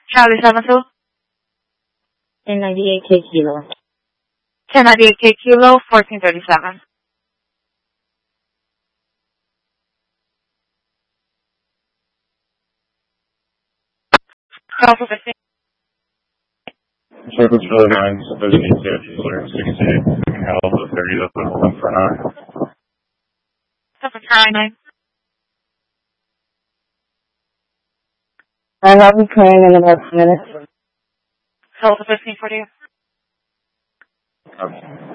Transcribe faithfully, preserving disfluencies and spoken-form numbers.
Charlie seven two. ten ninety-eight K Kilo. ten ninety-eight K Kilo, fourteen thirty-seven. Alpha fifteen. Circles for the nine, designated safety, clear sixty-eight, second held, the thirty, that's the one for nine. Seven nine nine. I'll be clearing in about two minutes. Alpha fifteen forty. Okay.